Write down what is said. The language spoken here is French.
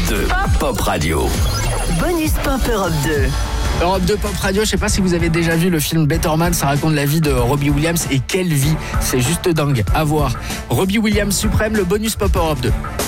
2, Pop Radio. Bonus Pop Europe 2. Europe 2 Pop Radio, je sais pas si vous avez déjà vu le film Better Man, ça raconte la vie de Robbie Williams et quelle vie, c'est juste dingue, à voir. Robbie Williams suprême, le bonus Pop Europe 2.